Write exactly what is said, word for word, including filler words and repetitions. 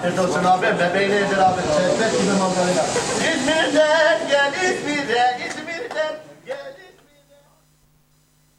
Afiyet olsun abi. Bebeğiyle yedir abi. Şehvet gibi manzarayla. İzmir'den gel İzmir'e.